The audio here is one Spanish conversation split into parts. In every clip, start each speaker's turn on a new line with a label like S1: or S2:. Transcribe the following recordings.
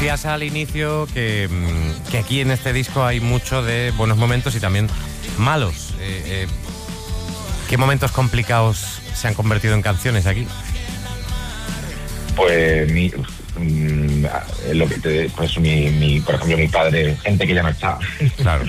S1: Decías al inicio que aquí en este disco hay mucho de buenos momentos y también malos. ¿Qué momentos complicados se han convertido en canciones aquí?
S2: Pues lo que por ejemplo, mi padre, gente que ya no está.
S1: Claro.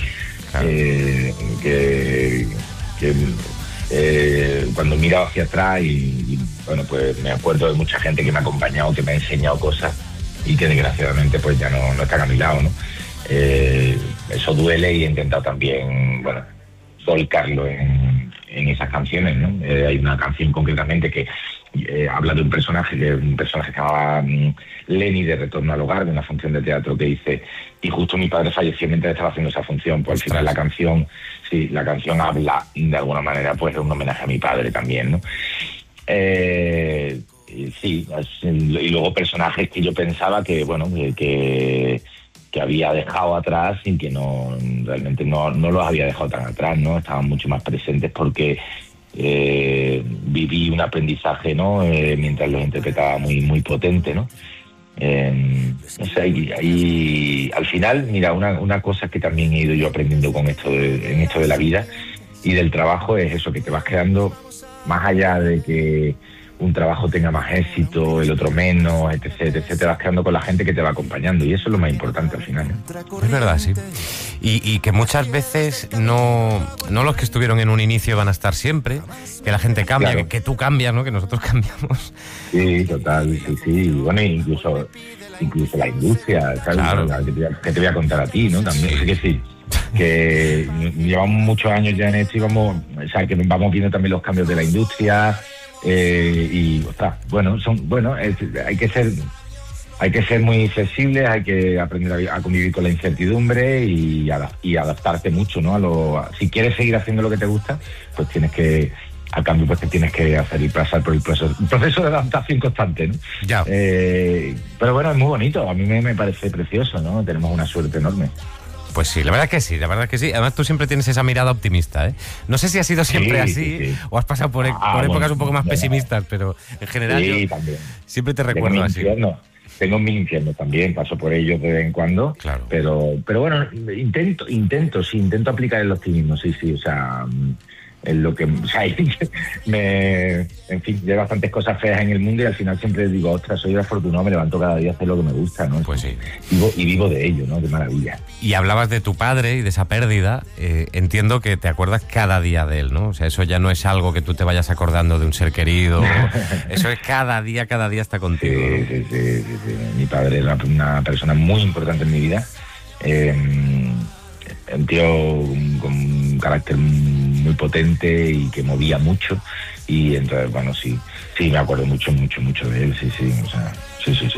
S2: Cuando miro hacia atrás y bueno, pues me acuerdo de mucha gente que me ha acompañado, que me ha enseñado cosas y que desgraciadamente pues ya no están a mi lado, ¿no? Eso duele y he intentado también, bueno, volcarlo en esas canciones, ¿no? Hay una canción concretamente que habla de un personaje que se llamaba Lenny, de Retorno al Hogar, de una función de teatro, que dice: y justo mi padre falleció mientras estaba haciendo esa función. Pues al final la canción habla de alguna manera pues de un homenaje a mi padre también, ¿no? Sí, y luego personajes que yo pensaba que, bueno, que había dejado atrás y que realmente no los había dejado tan atrás, ¿no? Estaban mucho más presentes porque viví un aprendizaje, ¿no? Mientras los interpretaba muy, muy potente, ¿no? No sé, ahí al final, mira, una cosa que también he ido yo aprendiendo en esto de la vida y del trabajo es eso, que te vas quedando, más allá de que un trabajo tenga más éxito, el otro menos, etc., te vas quedando con la gente que te va acompañando, y eso es lo más importante al final, ¿no?
S1: Es verdad, sí. Y que muchas veces no los que estuvieron en un inicio van a estar siempre, que la gente cambia, claro, que tú cambias, ¿no? Que nosotros cambiamos.
S2: Sí, total, sí. Bueno, incluso la industria, ¿sabes?
S1: Claro.
S2: Que te voy a contar a ti, ¿no? También, sí. Es que sí, que llevamos muchos años ya en esto y vamos viendo también los cambios de la industria. Hay que ser muy flexibles, hay que aprender a convivir con la incertidumbre y adaptarte mucho, ¿no? Si quieres seguir haciendo lo que te gusta, pues tienes que hacer y pasar por un proceso de adaptación constante, ¿no?
S1: Ya.
S2: Pero bueno, es muy bonito, a mí me parece precioso, ¿no? Tenemos una suerte enorme.
S1: Pues sí, la verdad que sí. Además, tú siempre tienes esa mirada optimista, ¿eh? No sé si ha sido siempre así, sí. O has pasado por épocas un poco más pesimistas, pero en general
S2: también.
S1: Siempre te recuerdo así.
S2: Tengo mis infiernos también, paso por ellos de vez en cuando,
S1: claro.
S2: Pero bueno, intento aplicar el optimismo, sí, o sea, en lo que, o sea, en fin, hay bastantes cosas feas en el mundo y al final siempre digo, ostras, soy afortunado, me levanto cada día a hacer lo que me gusta, ¿no?
S1: Pues sí.
S2: Vivo de ello, ¿no? Qué maravilla.
S1: Y hablabas de tu padre y de esa pérdida, entiendo que te acuerdas cada día de él, ¿no? O sea, eso ya no es algo que tú te vayas acordando de un ser querido, eso es cada día está contigo, ¿no?
S2: Sí. Mi padre era una persona muy importante en mi vida, un tío con un carácter muy potente y que movía mucho, y entonces, bueno, sí, me acuerdo mucho de él, sí, o sea, sí.